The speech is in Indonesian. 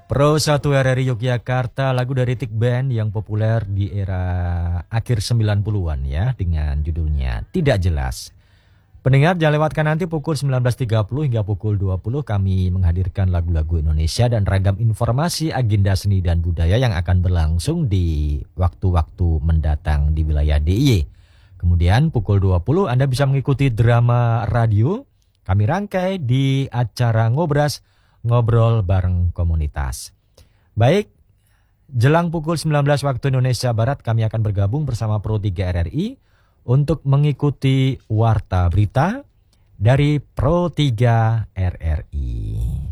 Pro 1 RRI Yogyakarta, lagu dari Tik Band yang populer di era akhir 90-an ya, dengan judulnya Tidak Jelas. Pendengar, jangan lewatkan nanti pukul 19.30 hingga pukul 20 kami menghadirkan lagu-lagu Indonesia dan ragam informasi agenda seni dan budaya yang akan berlangsung di waktu-waktu mendatang di wilayah DIY. Kemudian pukul 20 Anda bisa mengikuti drama radio kami rangkai di acara Ngobras, Ngobrol Bareng Komunitas. Baik, jelang pukul 19 waktu Indonesia Barat kami akan bergabung bersama Pro 3 RRI untuk mengikuti warta berita dari Pro 3 RRI.